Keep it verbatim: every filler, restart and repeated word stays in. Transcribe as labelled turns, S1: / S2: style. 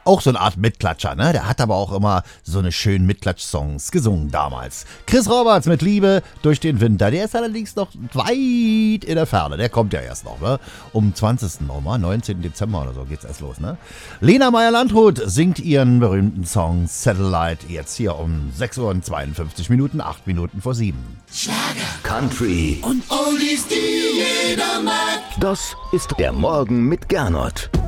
S1: auch so eine Art Mitklatscher, ne? Der hat aber auch immer so eine schönen Mitklatsch-Songs gesungen damals. Chris Roberts mit Liebe durch den Winter. Der ist allerdings noch weit in der Ferne. Der kommt ja erst noch, ne? Um zwanzigsten nochmal, neunzehnten Dezember oder so geht's erst los, ne? Lena Meyer-Landrut singt ihren berühmten Song Satellite jetzt hier um sechs Uhr und zweiundfünfzig Minuten, acht Minuten vor sieben.
S2: Schlager, Country und Oldies, die jeder mag.
S3: Das ist der Morgen mit Gernot.